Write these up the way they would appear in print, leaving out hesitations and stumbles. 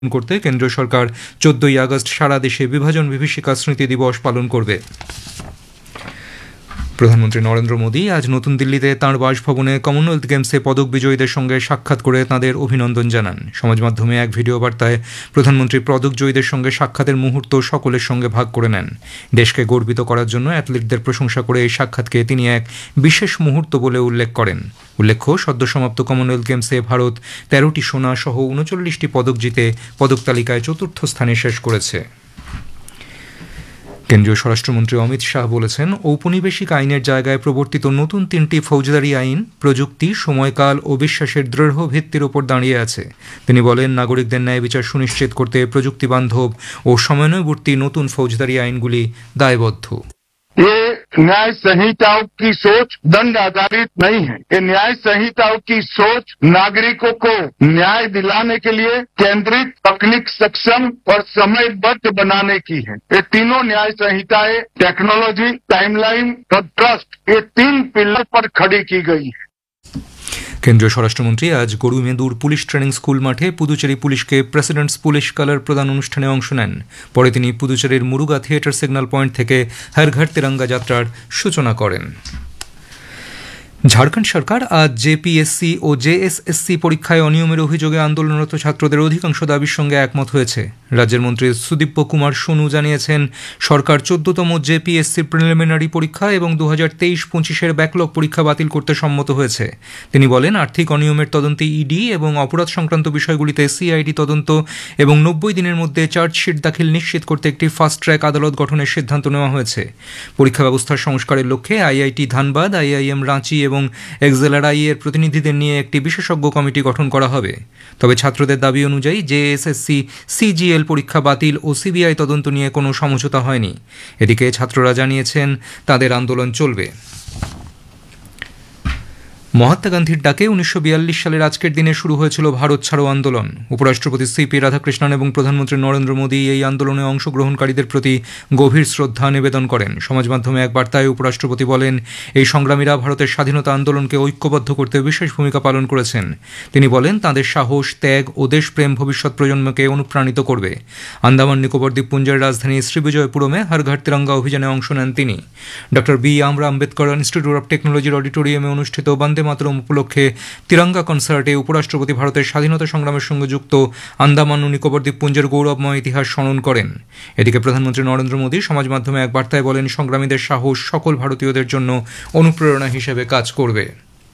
করতে কেন্দ্রীয় সরকার 14ই আগস্ট সারা দেশে বিভাজন বিভীষিকা স্মৃতি দিবস পালন করবে। প্রধানমন্ত্রী নরেন্দ্র মোদী আজ নতুন দিল্লিতে তাঁর বাসভবনে কমনওয়েলথ গেমসে পদক বিজয়ীদের সঙ্গে সাক্ষাৎ করে তাঁদের অভিনন্দন জানান। সমাজ মাধ্যমে এক ভিডিও বার্তায় প্রধানমন্ত্রী পদক জয়ীদের সঙ্গে সাক্ষাতের মুহূর্ত সকলের সঙ্গে ভাগ করে নেন। দেশকে গর্বিত করার জন্য অ্যাথলিটদের প্রশংসা করে এই সাক্ষাৎকে তিনি এক বিশেষ মুহূর্ত বলে উল্লেখ করেন। উল্লেখ্য, সদ্য সমাপ্ত কমনওয়েলথ গেমসে ভারত 13টি সোনা সহ 39টি পদক জিতে পদক তালিকায় চতুর্থ স্থানে শেষ করেছে। কেন্দ্রীয় স্বরাষ্ট্রমন্ত্রী অমিত শাহ বলেছেন, ঔপনিবেশিক আইনের জায়গায় প্রবর্তিত নতুন 3টি ফৌজদারি আইন প্রযুক্তি, সময়কাল ও বিশ্বাসের দৃঢ় ভিত্তির ওপর দাঁড়িয়ে আছে। তিনি বলেন, নাগরিকদের ন্যায় বিচার সুনিশ্চিত করতে প্রযুক্তি বান্ধব ও সমন্বয়বর্তী নতুন ফৌজদারি আইনগুলি দায়বদ্ধ। ये न्याय संहिताओं की सोच दंड आधारित नहीं है। ये न्याय संहिताओं की सोच नागरिकों को न्याय दिलाने के लिए केंद्रित, तकनीक सक्षम और समयबद्ध बनाने की है। ये तीनों न्याय संहिताएं टेक्नोलॉजी, टाइमलाइन और ट्रस्ट, ये 3 पिलर पर खड़ी की गई है। কেন্দ্রীয় স্বরাষ্ট্রমন্ত্রী আজ গরুমেদুর পুলিশ ট্রেনিং স্কুল মাঠে পুদুচেরি পুলিশকে প্রেসিডেন্টস পুলিশ কালার প্রদান অনুষ্ঠানে অংশ নেন। পরে তিনি পুদুচেরির মুরুগা থিয়েটার সিগন্যাল পয়েন্ট থেকে হর ঘর তিরঙ্গা যাত্রার সূচনা করেন। ঝাড়খণ্ড সরকার আজ জেপিএসসি ও জেএসএসসি পরীক্ষায় অনিয়মের অভিযোগে আন্দোলনরত ছাত্রদের অধিকাংশ দাবির সঙ্গে একমত হয়েছে। রাজ্যের মন্ত্রী সুদীপ্য কুমার সোনু জানিয়েছেন, সরকার 14তম জেপিএসসির প্রিলিমিনারি পরীক্ষা এবং 2023-25-এর ব্যাকলগ পরীক্ষা বাতিল করতে সম্মত হয়েছে। তিনি বলেন, আর্থিক অনিয়মের তদন্তে ইডি এবং অপরাধ সংক্রান্ত বিষয়গুলিতে সিআইডি তদন্ত এবং 90 দিনের মধ্যে চার্জশিট দাখিল নিশ্চিত করতে একটি ফাস্ট ট্র্যাক আদালত গঠনের সিদ্ধান্ত নেওয়া হয়েছে। পরীক্ষা ব্যবস্থার সংস্কারের লক্ষ্যে আইআইটি ধানবাদ, আইআইএম রাঁচি এবং এক্সেলআরআই এর প্রতিনিধিদের নিয়ে একটি বিশেষজ্ঞ কমিটি গঠন করা হবে। তবে ছাত্রদের দাবি অনুযায়ী জেএসএসসি সিজিএল পরীক্ষা বাতিল ও সিবিআই তদন্ত নিয়ে কোনো সমঝোতা হয়নি। এদিকে ছাত্ররা জানিয়েছেন, তাদের আন্দোলন চলবে। মহাত্মা গান্ধীর ডাকে 1942 সালের আজকের দিনে শুরু হয়েছিল ভারত ছাড়ো আন্দোলন। উপরাষ্ট্রপতি সিপি রাধাকৃষ্ণন এবং প্রধানমন্ত্রী নরেন্দ্র মোদী এই আন্দোলনে অংশগ্রহণকারীদের প্রতি গভীর শ্রদ্ধা নিবেদন করেন। সমাজ মাধ্যমে এক বার্তায় উপরাষ্ট্রপতি বলেন, এই সংগ্রামীরা ভারতের স্বাধীনতা আন্দোলনকে ঐক্যবদ্ধ করতে বিশেষ ভূমিকা পালন করেছেন। তিনি বলেন, তাঁদের সাহস, ত্যাগ ও দেশপ্রেম ভবিষ্যৎ প্রজন্মকে অনুপ্রাণিত করবে। আন্দামান নিকোবর দ্বীপপুঞ্জের রাজধানী শ্রীবিজয়পুরমে হর ঘর তিরঙ্গা অভিযানে অংশ নেন তিনি। Doctor B R Ambedkar institute of টেকনোলজির অডিটোরিয়ামে অনুষ্ঠিত বন্দে মাতরম উপলক্ষে তিরঙ্গা কনসার্টে উপরাষ্ট্রপতি ভারতের স্বাধীনতা সংগ্রামের সঙ্গে যুক্ত আন্দামান ও নিকোবর দ্বীপপুঞ্জের গৌরবময় ইতিহাস স্মরণ করেন। এদিকে প্রধানমন্ত্রী নরেন্দ্র মোদী সমাজ মাধ্যমে এক বার্তায় বলেন, সংগ্রামীদের সাহস সকল ভারতীয়দের জন্য অনুপ্রেরণা হিসেবে কাজ করবে।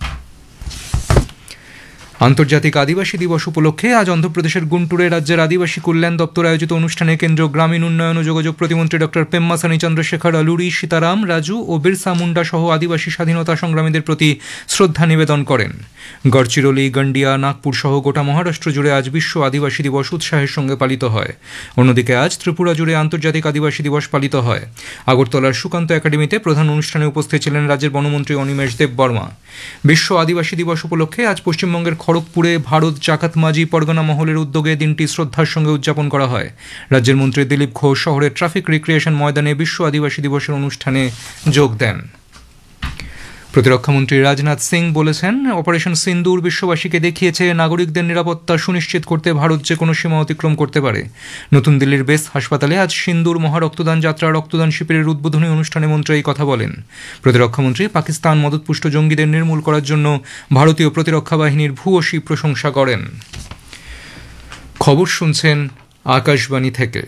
আন্তর্জাতিক আদিবাসী দিবস উপলক্ষে আজ অন্ধ্রপ্রদেশের গুন্টুরে রাজ্যের আদিবাসী কল্যাণ দপ্তর আয়োজিত অনুষ্ঠানে কেন্দ্রীয় গ্রামীণ উন্নয়ন ও যোগাযোগ প্রতিমন্ত্রী ডক্টর পেম্মাসানি চন্দ্রশেখর আলুরি, সীতারাম, রাজু ও বিরসা মুন্ডা সহ আদিবাসী স্বাধীনতা সংগ্রামীদের প্রতি শ্রদ্ধা নিবেদন করেন। গড়চিরোলি, গন্ডিয়া, নাগপুর সহ গোটা মহারাষ্ট্র জুড়ে আজ বিশ্ব আদিবাসী দিবস উৎসাহের সঙ্গে পালিত হয়। অন্যদিকে আজ ত্রিপুরা জুড়ে আন্তর্জাতিক আদিবাসী দিবস পালিত হয়। আগরতলার সুকান্ত একাডেমিতে প্রধান অনুষ্ঠানে উপস্থিত ছিলেন রাজ্যের বনমন্ত্রী অনিমেষ দেব বর্মা। বিশ্ব আদিবাসী দিবস উপলক্ষে আজ পশ্চিমবঙ্গের খড়গপুরে ভারত জাকাত মাঝি পরগনা মহলের উদ্যোগে দিনটি শ্রদ্ধার সঙ্গে উদযাপন করা হয়। রাজ্যের মন্ত্রী দিলীপ ঘোষ শহরের ট্রাফিক রিক্রিয়েশন ময়দানে বিশ্ব আদিবাসী দিবসের অনুষ্ঠানে যোগ দেন। প্রতিরক্ষামন্ত্রী রাজনাথ সিং বলেছেন, অপারেশন সিন্দুর বিশ্ববাসীকে দেখিয়েছে নাগরিকদের নিরাপত্তা সুনিশ্চিত করতে ভারত যে কোনো সীমা অতিক্রম করতে পারে। নতুন দিল্লির বেস হাসপাতালে আজ সিন্দুর মহারক্তদান যাত্রা রক্তদান শিবিরের উদ্বোধনী অনুষ্ঠানে মন্ত্রী এই কথা বলেন। প্রতিরক্ষামন্ত্রী পাকিস্তান মদতপুষ্ট জঙ্গিদের নির্মূল করার জন্য ভারতীয় প্রতিরক্ষা বাহিনীর ভূয়সী প্রশংসা করেন। খবর শুনছেন আকাশবাণী থেকে।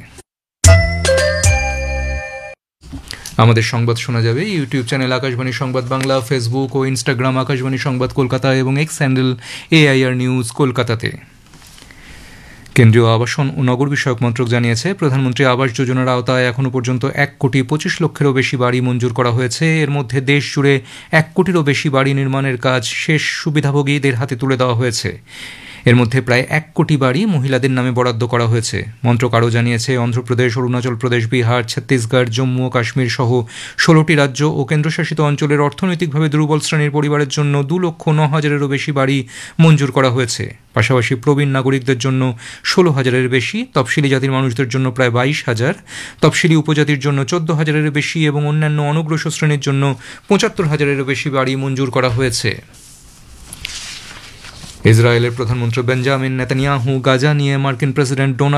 আমাদের সংবাদ শোনা যাবে ইউটিউব চ্যানেল আকাশবাণী সংবাদ বাংলা, ফেসবুক ও ইনস্টাগ্রাম আকাশবাণী সংবাদ কলকাতা এবং এক্স হ্যান্ডেল AIR নিউজ কলকাতাতে। কেন্দ্রীয় আবাসন ও নগর বিষয়ক মন্ত্রক জানিয়েছে, প্রধানমন্ত্রী আবাস যোজনার আওতায় এখনও পর্যন্ত 1,25,00,000-এরও বেশি বাড়ি মঞ্জুর করা হয়েছে। এর মধ্যে দেশ জুড়ে 1 কোটিরও বেশি বাড়ি নির্মাণের কাজ শেষ সুবিধাভোগীদের হাতে তুলে দেওয়া হয়েছে। এর মধ্যে প্রায় 1 কোটি বাড়ি মহিলাদের নামে বরাদ্দ করা হয়েছে। মন্ত্রক আরও জানিয়েছে, অন্ধ্রপ্রদেশ, অরুণাচল প্রদেশ, বিহার, ছত্তিশগড়, জম্মু ও কাশ্মীর সহ 16টি রাজ্য ও কেন্দ্রশাসিত অঞ্চলের অর্থনৈতিকভাবে দুর্বল শ্রেণীর পরিবারের জন্য 2,09,000-এরও বেশি বাড়ি মঞ্জুর করা হয়েছে। পাশাপাশি প্রবীণ নাগরিকদের জন্য 16,000-এর বেশি, তফসিলি জাতির মানুষদের জন্য প্রায় 22,000, তফসিলি উপজাতির জন্য 14,000-এর বেশি এবং অন্যান্য অনগ্রসর শ্রেণীর জন্য 75,000-এরও বেশি বাড়ি মঞ্জুর করা হয়েছে। ইসরায়েলের প্রধানমন্ত্রী বেঞ্জামিন নেতানিয়াহু গাজা নিয়ে মার্কিন প্রেসিডেন্ট ডোনাল্ড